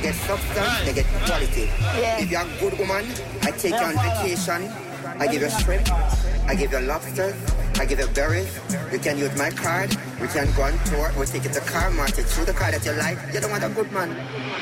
get substance, they get quality. Yeah. If you're a good woman, I take you on vacation. I give you shrimp, I give you lobsters, I give you berries. You can use my card, we can go on tour, we'll take you to car market, through the car that you like. You don't want a good man.